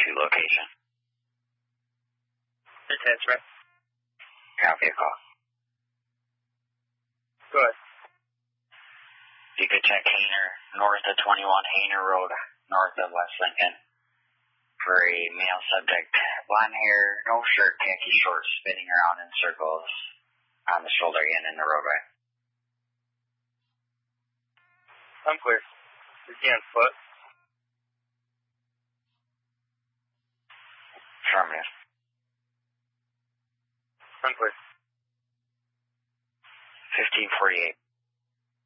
location. That's right. Copy a call. Go ahead. You could check Hainer, north of 21 Hainer Road, north of West Lincoln, for a male subject. Blonde hair, no shirt, khaki shorts, spinning around in circles on the shoulder and in the roadway. I'm clear. Is he on foot? Affirmative.